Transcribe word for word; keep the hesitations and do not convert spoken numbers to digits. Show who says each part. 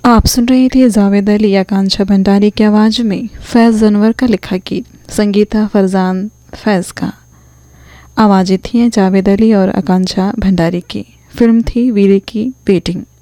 Speaker 1: आप सुन रहे थे जावेद अली आकांक्षा भंडारी की आवाज़ में फैज़ जनवर का लिखा गीत, संगीता फरजान फैज़ का। आवाज़ें थी जावेद अली और आकांक्षा भंडारी की। फिल्म थी वीरे की बेटिंग।